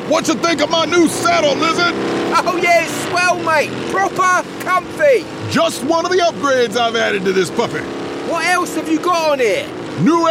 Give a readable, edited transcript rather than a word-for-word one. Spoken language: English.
What you think of my new saddle, Lizard? Oh yeah, it's swell, mate. Proper comfy. Just one of the upgrades I've added to this puppy. What else have you got on here? New